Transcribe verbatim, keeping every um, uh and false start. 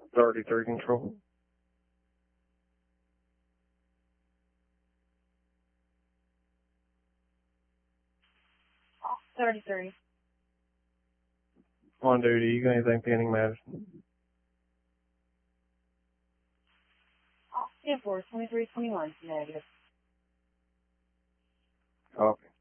thirty-three control. thirty-three. On duty, you got anything pending, Madison? ten four, twenty-three twenty-one, negative. Copy.